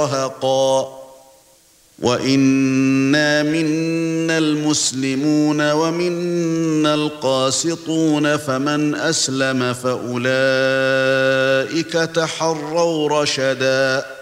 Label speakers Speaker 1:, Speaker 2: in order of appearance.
Speaker 1: مُرَهَقًا وَإِنَّا مِنَّا الْمُسْلِمُونَ وَمِنَّا الْقَاسِطُونَ فَمَنْ أَسْلَمَ فَأُولَئِكَ تَحَرَّوْا رَشَدًا